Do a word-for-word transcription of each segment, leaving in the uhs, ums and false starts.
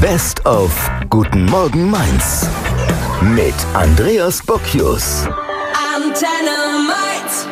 Best of Guten Morgen Mainz mit Andreas Bocchius. Antenne Mainz.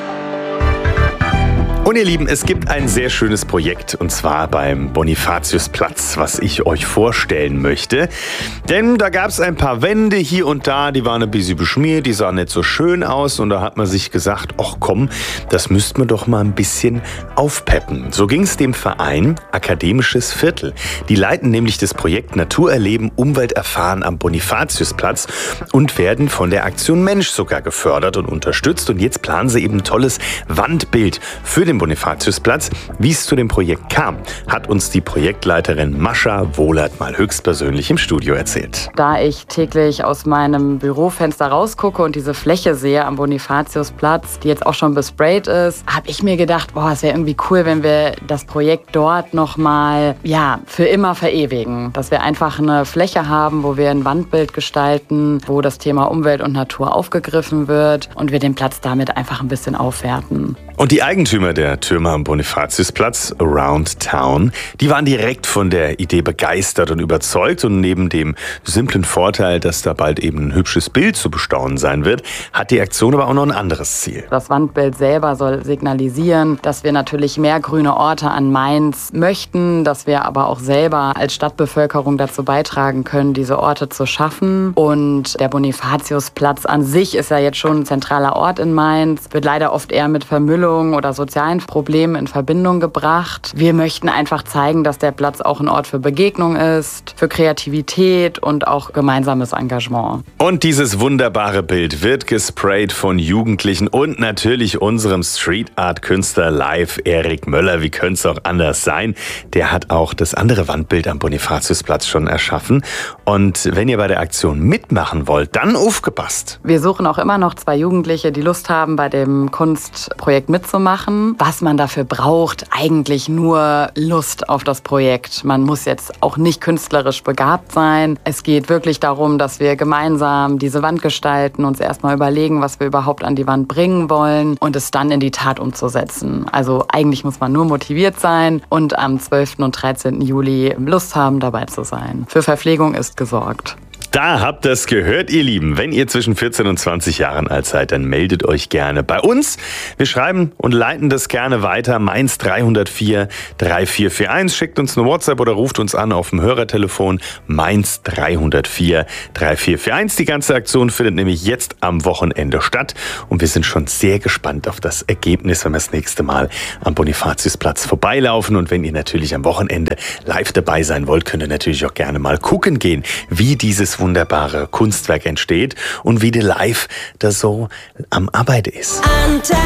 Und ihr Lieben, es gibt ein sehr schönes Projekt, und zwar beim Bonifatiusplatz, was ich euch vorstellen möchte. Denn da gab es ein paar Wände hier und da, die waren ein bisschen beschmiert, die sahen nicht so schön aus. Und da hat man sich gesagt, ach komm, das müsste man doch mal ein bisschen aufpeppen. So ging es dem Verein Akademisches Viertel. Die leiten nämlich das Projekt Natur erleben, Umwelt erfahren am Bonifatiusplatz und werden von der Aktion Mensch sogar gefördert und unterstützt. Und jetzt planen sie eben ein tolles Wandbild für den Bonifatiusplatz. Wie es zu dem Projekt kam, hat uns die Projektleiterin Mascha Wohlert mal höchstpersönlich im Studio erzählt. Da ich täglich aus meinem Bürofenster rausgucke und diese Fläche sehe am Bonifatiusplatz, die jetzt auch schon besprayt ist, habe ich mir gedacht, boah, es wäre irgendwie cool, wenn wir das Projekt dort nochmal, ja, für immer verewigen. Dass wir einfach eine Fläche haben, wo wir ein Wandbild gestalten, wo das Thema Umwelt und Natur aufgegriffen wird und wir den Platz damit einfach ein bisschen aufwerten. Und die Eigentümer der Türme am Bonifatiusplatz, Around Town, die waren direkt von der Idee begeistert und überzeugt. Und neben dem simplen Vorteil, dass da bald eben ein hübsches Bild zu bestaunen sein wird, hat die Aktion aber auch noch ein anderes Ziel. Das Wandbild selber soll signalisieren, dass wir natürlich mehr grüne Orte an Mainz möchten, dass wir aber auch selber als Stadtbevölkerung dazu beitragen können, diese Orte zu schaffen. Und der Bonifatiusplatz an sich ist ja jetzt schon ein zentraler Ort in Mainz, wird leider oft eher mit Vermüllung oder sozialen Problemen in Verbindung gebracht. Wir möchten einfach zeigen, dass der Platz auch ein Ort für Begegnung ist, für Kreativität und auch gemeinsames Engagement. Und dieses wunderbare Bild wird gesprayt von Jugendlichen und natürlich unserem Street Art Künstler live, Erik Möller. Wie könnte es auch anders sein? Der hat auch das andere Wandbild am Bonifatiusplatz schon erschaffen. Und wenn ihr bei der Aktion mitmachen wollt, dann aufgepasst. Wir suchen auch immer noch zwei Jugendliche, die Lust haben, bei dem Kunstprojekt mitzumachen. Was man dafür braucht, eigentlich nur Lust auf das Projekt. Man muss jetzt auch nicht künstlerisch begabt sein. Es geht wirklich darum, dass wir gemeinsam diese Wand gestalten, uns erstmal überlegen, was wir überhaupt an die Wand bringen wollen und es dann in die Tat umzusetzen. Also eigentlich muss man nur motiviert sein und am zwölften und dreizehnten Juli Lust haben, dabei zu sein. Für Verpflegung ist gesorgt. Da habt ihr es gehört, ihr Lieben. Wenn ihr zwischen vierzehn und zwanzig Jahren alt seid, dann meldet euch gerne bei uns. Wir schreiben und leiten das gerne weiter. Mainz drei null vier drei vier vier eins. Schickt uns eine WhatsApp oder ruft uns an auf dem Hörertelefon Mainz drei null vier drei vier vier eins. Die ganze Aktion findet nämlich jetzt am Wochenende statt. Und wir sind schon sehr gespannt auf das Ergebnis, wenn wir das nächste Mal am Bonifatiusplatz vorbeilaufen. Und wenn ihr natürlich am Wochenende live dabei sein wollt, könnt ihr natürlich auch gerne mal gucken gehen, wie dieses wunderbare Kunstwerk entsteht und wie der live da so am Arbeit ist. Antenne